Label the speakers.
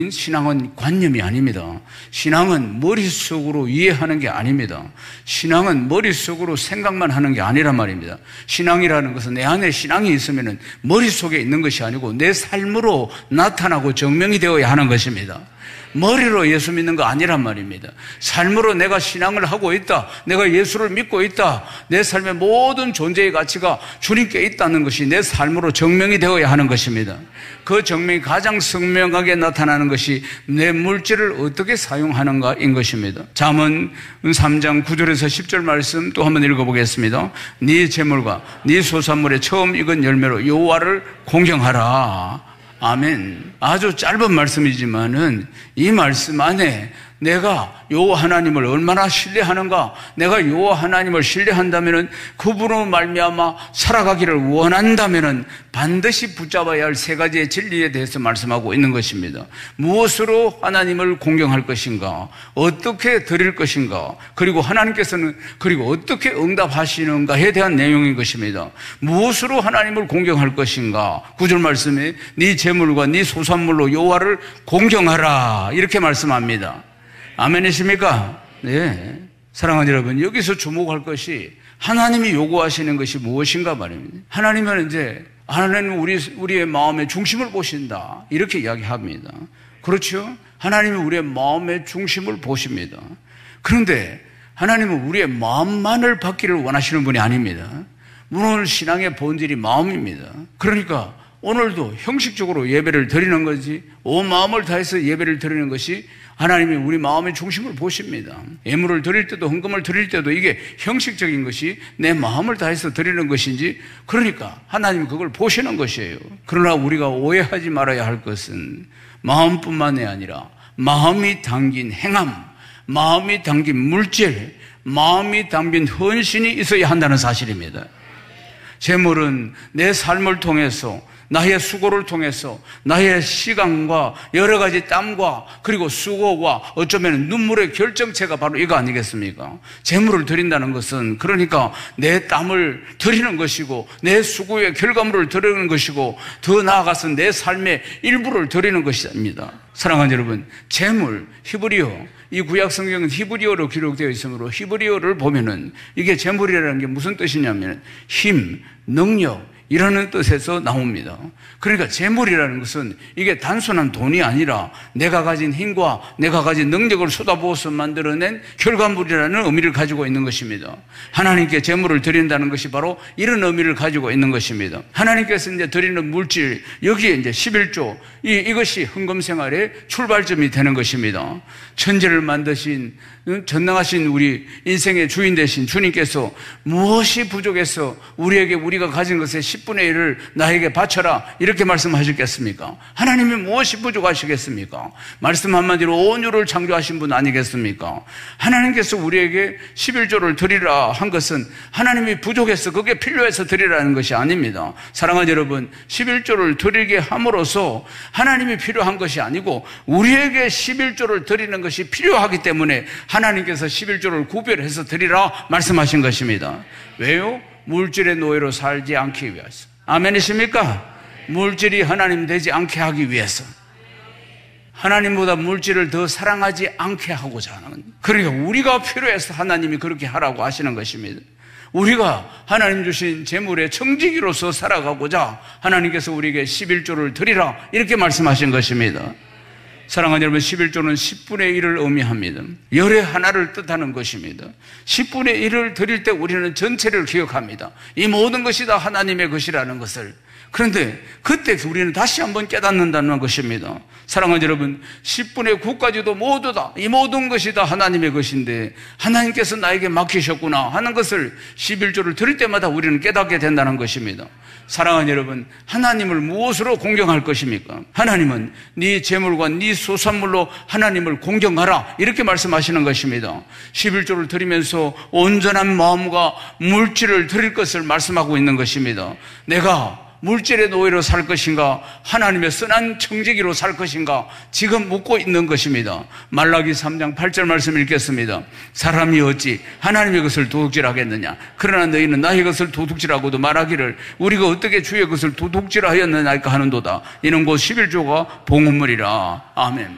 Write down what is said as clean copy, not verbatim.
Speaker 1: 신앙은 관념이 아닙니다. 신앙은 머릿속으로 이해하는 게 아닙니다. 신앙은 머릿속으로 생각만 하는 게 아니란 말입니다. 신앙이라는 것은 내 안에 신앙이 있으면 머릿속에 있는 것이 아니고 내 삶으로 나타나고 증명이 되어야 하는 것입니다. 머리로 예수 믿는 거 아니란 말입니다. 삶으로 내가 신앙을 하고 있다, 내가 예수를 믿고 있다, 내 삶의 모든 존재의 가치가 주님께 있다는 것이 내 삶으로 증명이 되어야 하는 것입니다. 그 증명이 가장 선명하게 나타나는 것이 내 물질을 어떻게 사용하는가인 것입니다. 잠언 3장 9절에서 10절 말씀 또 한번 읽어보겠습니다. 네 재물과 네 소산물의 처음 익은 열매로 여호와를 공경하라. 아멘. 아주 짧은 말씀이지만은 이 말씀 안에 내가 여호와 하나님을 얼마나 신뢰하는가, 내가 여호와 하나님을 신뢰한다면은 그분으로 말미암아 살아가기를 원한다면은 반드시 붙잡아야 할 세 가지의 진리에 대해서 말씀하고 있는 것입니다. 무엇으로 하나님을 공경할 것인가, 어떻게 드릴 것인가, 그리고 하나님께서는 그리고 어떻게 응답하시는가에 대한 내용인 것입니다. 무엇으로 하나님을 공경할 것인가, 9절 말씀에 네 재물과 네 소산물로 여호와를 공경하라 이렇게 말씀합니다. 아멘이십니까? 네. 사랑하는 여러분, 여기서 주목할 것이 하나님이 요구하시는 것이 무엇인가 말입니다. 하나님은 우리의 마음의 중심을 보신다 이렇게 이야기합니다. 그렇죠? 하나님은 우리의 마음의 중심을 보십니다. 그런데 하나님은 우리의 마음만을 받기를 원하시는 분이 아닙니다. 오늘 신앙의 본질이 마음입니다. 그러니까 오늘도 형식적으로 예배를 드리는 것이, 온 마음을 다해서 예배를 드리는 것이 하나님이 우리 마음의 중심을 보십니다. 예물을 드릴 때도 헌금을 드릴 때도 이게 형식적인 것이 내 마음을 다해서 드리는 것인지, 그러니까 하나님이 그걸 보시는 것이에요. 그러나 우리가 오해하지 말아야 할 것은 마음뿐만이 아니라 마음이 담긴 행함, 마음이 담긴 물질, 마음이 담긴 헌신이 있어야 한다는 사실입니다. 재물은 내 삶을 통해서, 나의 수고를 통해서, 나의 시간과 여러 가지 땀과 그리고 수고와 어쩌면 눈물의 결정체가 바로 이거 아니겠습니까? 재물을 드린다는 것은 그러니까 내 땀을 드리는 것이고 내 수고의 결과물을 드리는 것이고 더 나아가서 내 삶의 일부를 드리는 것입니다. 사랑하는 여러분, 재물, 히브리어, 이 구약 성경은 히브리어로 기록되어 있으므로 히브리어를 보면은 이게 재물이라는 게 무슨 뜻이냐면 힘, 능력 이라는 뜻에서 나옵니다. 그러니까 재물이라는 것은 이게 단순한 돈이 아니라 내가 가진 힘과 내가 가진 능력을 쏟아부어서 만들어낸 결과물이라는 의미를 가지고 있는 것입니다. 하나님께 재물을 드린다는 것이 바로 이런 의미를 가지고 있는 것입니다. 하나님께서 이제 드리는 물질, 여기에 이제 11조, 이것이 헌금 생활의 출발점이 되는 것입니다. 천지를 만드신 전능하신 우리 인생의 주인 되신 주님께서 무엇이 부족해서 우리가 가진 것의 10분의 1을 나에게 바쳐라 이렇게 말씀하셨겠습니까? 하나님이 무엇이 부족하시겠습니까? 말씀 한마디로 온유를 창조하신 분 아니겠습니까? 하나님께서 우리에게 11조를 드리라 한 것은 하나님이 부족해서 그게 필요해서 드리라는 것이 아닙니다. 사랑하는 여러분, 11조를 드리게 함으로써 하나님이 필요한 것이 아니고 우리에게 11조를 드리는 것이 필요하기 때문에 하나님께서 11조를 구별해서 드리라 말씀하신 것입니다. 왜요? 물질의 노예로 살지 않기 위해서. 아멘이십니까? 물질이 하나님 되지 않게 하기 위해서. 하나님보다 물질을 더 사랑하지 않게 하고자 하는. 그러니까 우리가 필요해서 하나님이 그렇게 하라고 하시는 것입니다. 우리가 하나님 주신 재물의 청지기로서 살아가고자 하나님께서 우리에게 11조를 드리라 이렇게 말씀하신 것입니다. 사랑하는 여러분, 11조는 10분의 1을 의미합니다. 열의 하나를 뜻하는 것입니다. 10분의 1을 드릴 때 우리는 전체를 기억합니다. 이 모든 것이 다 하나님의 것이라는 것을. 그런데 그때 우리는 다시 한번 깨닫는다는 것입니다. 사랑하는 여러분, 10분의 9까지도 모두 다, 이 모든 것이 다 하나님의 것인데 하나님께서 나에게 맡기셨구나 하는 것을 11조를 드릴 때마다 우리는 깨닫게 된다는 것입니다. 사랑하는 여러분, 하나님을 무엇으로 공경할 것입니까? 하나님은 네 재물과 네 소산물로 하나님을 공경하라 이렇게 말씀하시는 것입니다. 11조를 드리면서 온전한 마음과 물질을 드릴 것을 말씀하고 있는 것입니다. 내가 물질의 노예로 살 것인가, 하나님의 선한 청지기로 살 것인가 지금 묻고 있는 것입니다. 말라기 3장 8절 말씀 읽겠습니다. 사람이 어찌 하나님의 것을 도둑질하겠느냐, 그러나 너희는 나의 것을 도둑질하고도 말하기를 우리가 어떻게 주의 것을 도둑질하였느냐 하는도다. 이는 곧 11조가 봉헌물이라. 아멘.